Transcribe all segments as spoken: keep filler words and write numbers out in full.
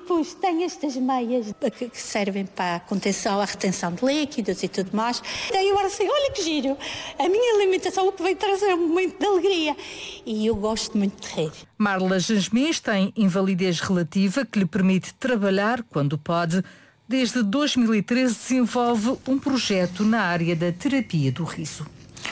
Depois tem estas meias que servem para a contenção, a retenção de líquidos e tudo mais. Daí agora assim, olha que giro, a minha alimentação o que veio trazer um momento de alegria. E eu gosto muito de rir. Marla Jasmins tem invalidez relativa que lhe permite trabalhar quando pode. Desde dois mil e treze desenvolve um projeto na área da terapia do riso.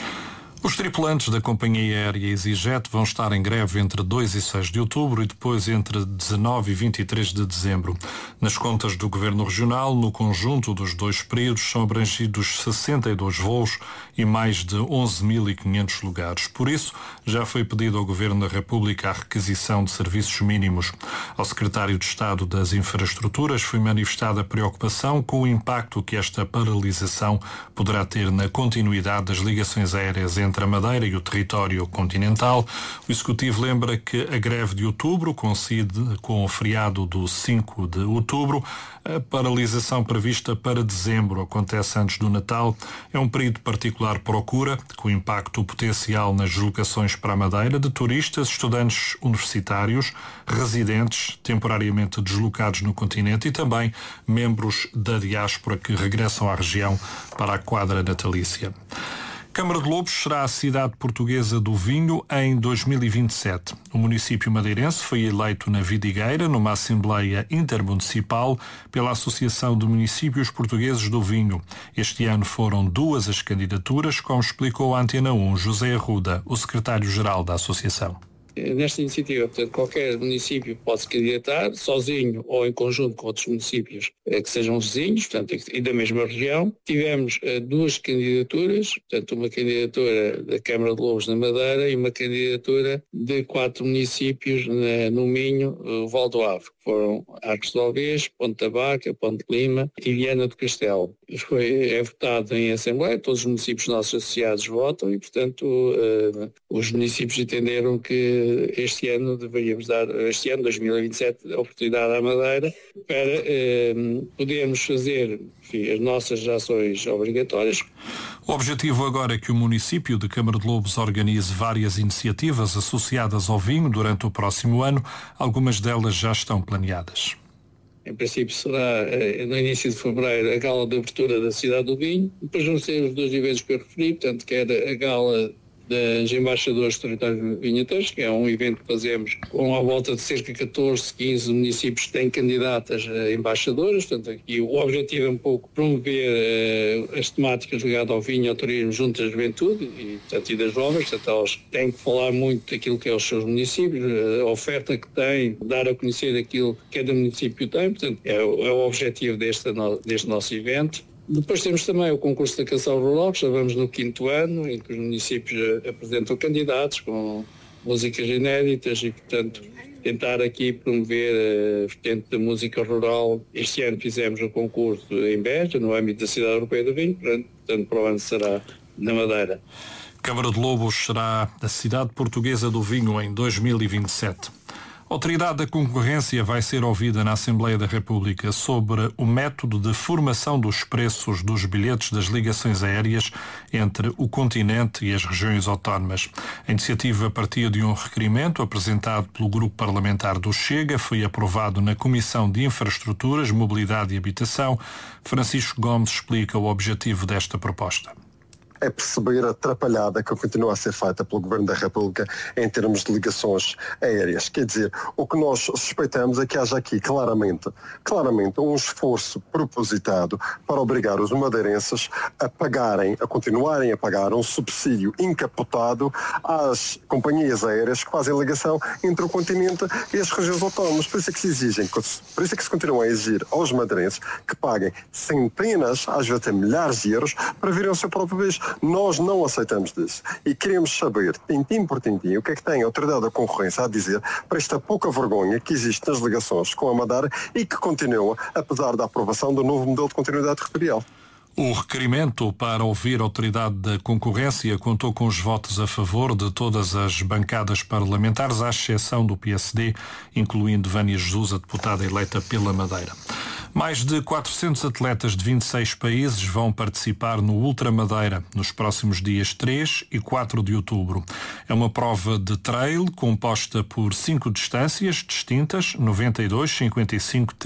Os tripulantes da companhia aérea EasyJet vão estar em greve entre dois e seis de outubro e depois entre dezanove e vinte e três de dezembro. Nas contas do Governo Regional, no conjunto dos dois períodos, são abrangidos sessenta e dois voos e mais de onze mil e quinhentos lugares. Por isso, já foi pedido ao Governo da República a requisição de serviços mínimos. Ao Secretário de Estado das Infraestruturas foi manifestada a preocupação com o impacto que esta paralisação poderá ter na continuidade das ligações aéreas entre a Madeira e o território continental. O Executivo lembra que a greve de outubro coincide com o feriado do cinco de outubro. A paralisação prevista para dezembro acontece antes do Natal. É um período de particular procura, com impacto potencial nas deslocações para a Madeira de turistas, estudantes universitários, residentes temporariamente deslocados no continente e também membros da diáspora que regressam à região para a quadra natalícia. Câmara de Lobos será a cidade portuguesa do vinho em dois mil e vinte e sete. O município madeirense foi eleito na Vidigueira, numa Assembleia Intermunicipal, pela Associação de Municípios Portugueses do Vinho. Este ano foram duas as candidaturas, como explicou a Antena um José Arruda, o secretário-geral da Associação. Nesta iniciativa, portanto, qualquer município pode se candidatar, sozinho ou em conjunto com outros municípios eh, que sejam vizinhos, portanto, e da mesma região. Tivemos eh, duas candidaturas, portanto, uma candidatura da Câmara de Lobos na Madeira e uma candidatura de quatro municípios na, no Minho, o Val do Ave, que foram Arcos de Alvês, Ponte da Barca, Ponte de Lima e Viana do Castelo. Foi, é votado em Assembleia, todos os municípios nossos associados votam e, portanto, eh, os municípios entenderam que este ano deveríamos dar, este ano, dois mil e vinte e sete, a oportunidade à Madeira para eh, podermos fazer, enfim, as nossas ações obrigatórias. O objetivo agora é que o município de Câmara de Lobos organize várias iniciativas associadas ao vinho durante o próximo ano. Algumas delas já estão planeadas. Em princípio será no início de fevereiro a gala de abertura da Cidade do Vinho. Depois vamos ter os dois eventos que eu referi, portanto, que era a gala dos embaixadores de territórios vinheteiros, que é um evento que fazemos com a volta de cerca de catorze, quinze municípios que têm candidatas a embaixadoras. Portanto, aqui o objetivo é um pouco promover uh, as temáticas ligadas ao vinho e ao turismo junto da juventude e, portanto, e das jovens. Portanto, elas têm que falar muito daquilo que é os seus municípios, a oferta que têm, dar a conhecer aquilo que cada município tem. Portanto, é, é o objetivo deste, deste nosso evento. Depois temos também o concurso da canção rural, que já vamos no quinto ano, em que os municípios apresentam candidatos com músicas inéditas e, portanto, tentar aqui promover a vertente da música rural. Este ano fizemos o concurso em Beja, no âmbito da Cidade Europeia do Vinho, portanto, para o ano será na Madeira. Câmara de Lobos será a cidade portuguesa do vinho em dois mil e vinte e sete. A Autoridade da Concorrência vai ser ouvida na Assembleia da República sobre o método de formação dos preços dos bilhetes das ligações aéreas entre o continente e as regiões autónomas. A iniciativa partia de um requerimento apresentado pelo Grupo Parlamentar do Chega, foi aprovado na Comissão de Infraestruturas, Mobilidade e Habitação. Francisco Gomes explica o objetivo desta proposta. É perceber a atrapalhada que continua a ser feita pelo Governo da República em termos de ligações aéreas. Quer dizer, o que nós suspeitamos é que haja aqui claramente, claramente um esforço propositado para obrigar os madeirenses a pagarem, a continuarem a pagar um subsídio encapotado às companhias aéreas que fazem ligação entre o continente e as regiões autónomas. Por isso é que se exigem, por isso é que se continua a exigir aos madeirenses que paguem centenas, às vezes até milhares de euros para virem ao seu próprio país. Nós não aceitamos disso e queremos saber, tintim por tintim, o que é que tem a Autoridade da Concorrência a dizer para esta pouca vergonha que existe nas ligações com a Madeira e que continua, apesar da aprovação do novo modelo de continuidade territorial. O requerimento para ouvir a Autoridade da Concorrência contou com os votos a favor de todas as bancadas parlamentares, à exceção do P S D, incluindo Vânia Jesus, a deputada eleita pela Madeira. Mais de quatrocentos atletas de vinte e seis países vão participar no Ultra Madeira nos próximos dias três e quatro de outubro. É uma prova de trail composta por cinco distâncias distintas, noventa e dois, cinquenta e cinco,